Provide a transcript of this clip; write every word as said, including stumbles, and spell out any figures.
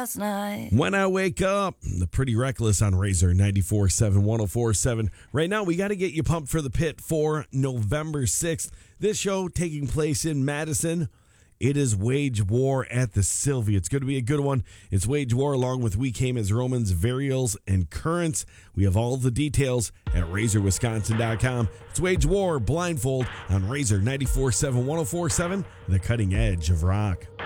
last night. When I wake up, the Pretty Reckless on Razor ninety-four point seven, one oh four point seven. Right now, we got to get you pumped for the pit for November sixth. This show taking place in Madison. It is Wage War at the Sylvia. It's going to be a good one. It's Wage War along with We Came as Romans, Varials, and Currents. We have all the details at razor wisconsin dot com. It's Wage War Blindfold on Razor ninety-four point seven, one oh four point seven, the cutting edge of rock.